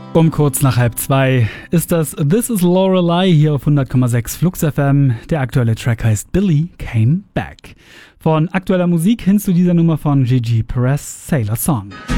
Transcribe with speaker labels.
Speaker 1: Um kurz nach 1:30 ist das This is Lorelei hier auf 100,6 Flux FM. Der aktuelle Track heißt Billy Came Back. Von aktueller Musik hin zu dieser Nummer von Gigi Perez, Sailor Song.